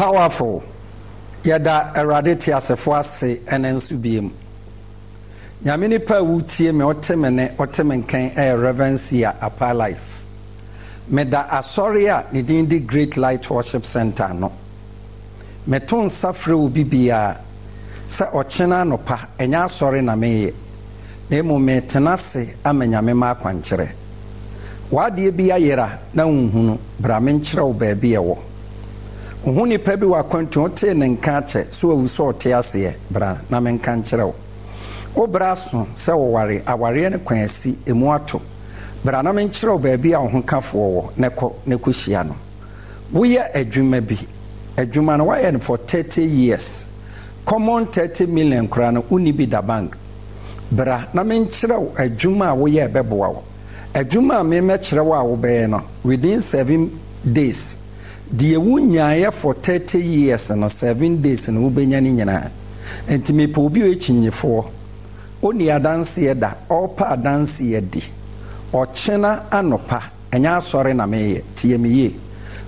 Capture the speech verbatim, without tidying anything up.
Powerful. Yada erade ti asefo ase ene nso biem. Nyame ni pa wutie me otemene otemenkan e Reverencia Apa Life. Meda asori a ne din di Great Light Worship Center no. Meton safre obi bia se ochena no pa enya asori na meye. Na emu metenase amanyame ma akwankyere. Wade bia yera na unhunu bra menkyere wo ba bia wo. Uhu nipa bi wakwantu ote ne nka che so awuso ote ase bra na menka nkyere wo. Wo bra so se wo ware aware ne kwansi emu ato. Bra na menkyere wo ba bia wo kafo wo ne ko ne ko hia no. Wo ye adwuma bi. Adwuma no wa for thirty years. Common thirty million kura no uni bi da bank. Bra na menkyere wo adwuma wo ye beboa wo. Adwuma me mekyere wo a wo be no within seven days. Die wunyaye for thirty years no seven days no wubenya ni nyina. Enti me po bi o echinyefo. Oni adanse eda, opa adanse edi. Ochena anopa, enya asore na meye, tie meye.